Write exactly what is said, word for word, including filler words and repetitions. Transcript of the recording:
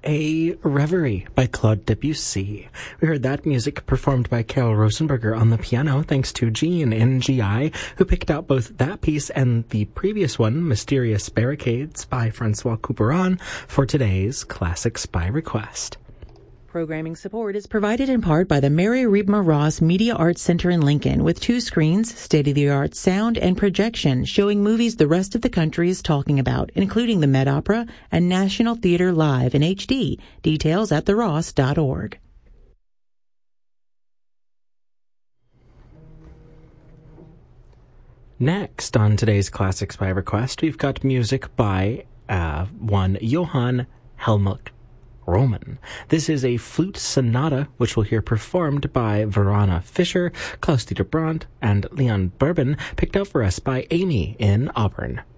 a Reverie by Claude Debussy. We heard that music performed by Carol Rosenberger on the piano, thanks to Jean in G I, who picked out both that piece and the previous one, Mysterious Barricades by Francois Couperin, for today's Classics by Request. Programming support is provided in part by the Mary Riebma Ross Media Arts Center in Lincoln, with two screens, state-of-the-art sound and projection showing movies the rest of the country is talking about, including the Met Opera and National Theatre Live in H D. Details at the ross dot org. Next on today's Classics by Request, we've got music by uh, one Johann Helmut Roman. This is a flute sonata, which we'll hear performed by Verona Fischer, Klaus-Dieter Brandt, and Leon Bourbon, picked out for us by Amy in Auburn.